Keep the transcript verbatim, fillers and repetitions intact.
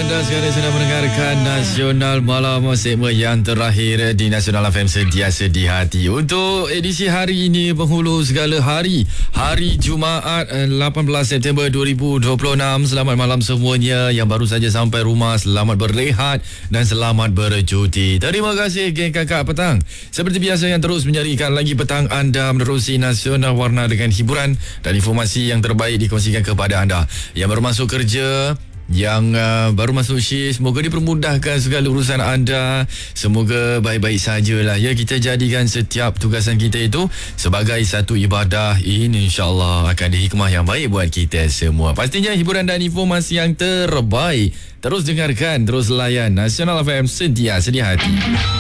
anda sekarang sedang mendengarkan Nasional Malam, segmen yang terakhir di Nasional F M Sentiasa di Hati. Untuk edisi hari ini, penghulu segala hari, hari Jumaat lapan belas September dua ribu dua puluh enam. Selamat malam semuanya yang baru saja sampai rumah. Selamat berehat dan selamat bercuti. Terima kasih geng kakak petang. Seperti biasa yang terus menyarikan lagi petang anda menerusi Nasional Warna dengan hiburan dan informasi yang terbaik dikongsikan kepada anda. Yang baru masuk kerja, yang uh, baru masuk shift, semoga dipermudahkan segala urusan anda. Semoga baik-baik sajalah ya. Kita jadikan setiap tugasan kita itu sebagai satu ibadah. Ini insyaAllah akan ada hikmah yang baik buat kita semua. Pastinya hiburan dan informasi yang terbaik. Terus dengarkan, terus layan Nasional F M Sentiasa di Hati.